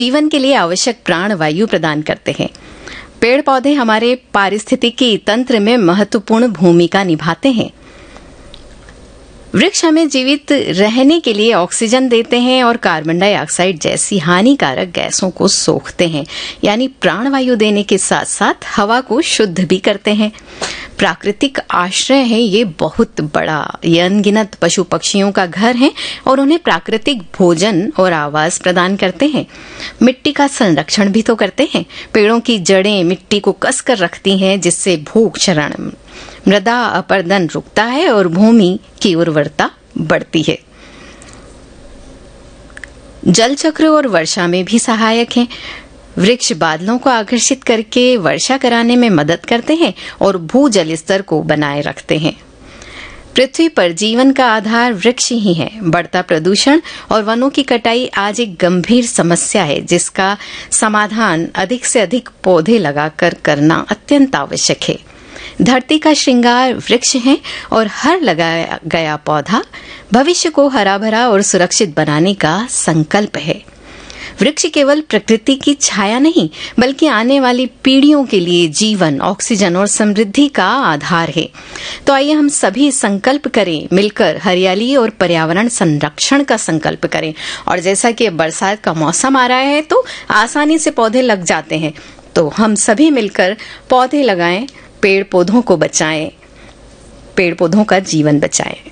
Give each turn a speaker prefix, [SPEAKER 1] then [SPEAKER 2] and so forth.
[SPEAKER 1] जीवन के लिए आवश्यक प्राण वायु प्रदान करते हैं। पेड़ पौधे हमारे पारिस्थितिकी तंत्र में महत्वपूर्ण भूमिका निभाते हैं। वृक्ष हमें जीवित रहने के लिए ऑक्सीजन देते हैं और कार्बन डाइऑक्साइड जैसी हानिकारक गैसों को सोखते हैं, यानी प्राणवायु देने के साथ साथ हवा को शुद्ध भी करते हैं। प्राकृतिक आश्रय है ये बहुत बड़ा, ये अनगिनत पशु पक्षियों का घर है और उन्हें प्राकृतिक भोजन और आवास प्रदान करते हैं। मिट्टी का संरक्षण भी तो करते हैं। पेड़ों की जड़ें मिट्टी को कसकर रखती हैं, जिससे भूख क्षरण मृदा अपरदन रुकता है और भूमि की उर्वरता बढ़ती है। जल चक्र और वर्षा में भी सहायक हैं। वृक्ष बादलों को आकर्षित करके वर्षा कराने में मदद करते हैं और भूजल स्तर को बनाए रखते हैं। पृथ्वी पर जीवन का आधार वृक्ष ही है। बढ़ता प्रदूषण और वनों की कटाई आज एक गंभीर समस्या है, जिसका समाधान अधिक से अधिक पौधे लगाकर करना अत्यंत आवश्यक है। धरती का श्रृंगार वृक्ष है और हर लगाया गया पौधा भविष्य को हरा भरा और सुरक्षित बनाने का संकल्प है। वृक्ष केवल प्रकृति की छाया नहीं, बल्कि आने वाली पीढ़ियों के लिए जीवन, ऑक्सीजन और समृद्धि का आधार है। तो आइए हम सभी संकल्प करें, मिलकर हरियाली और पर्यावरण संरक्षण का संकल्प करें। और जैसा कि बरसात का मौसम आ रहा है तो आसानी से पौधे लग जाते हैं, तो हम सभी मिलकर पौधे लगाएं, पेड़ पौधों को बचाएं, पेड़ पौधों का जीवन बचाएं।